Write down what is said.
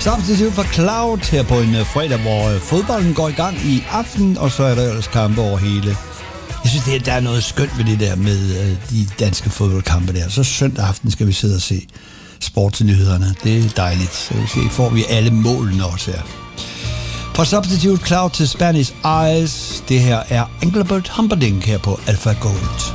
Substitute for Cloud her på en fredag, hvor fodbolden går i gang i aften, og så er der ellers kampe over hele. Jeg synes, der er noget skønt ved det der med de danske fodboldkampe der. Så søndag aften skal vi sidde og se sportsnyhederne. Det er dejligt. Så får vi alle målene også her. Fra Substitute Cloud til Spanish Eyes. Det her er Engelbert Humperdinck her på Alpha Gold.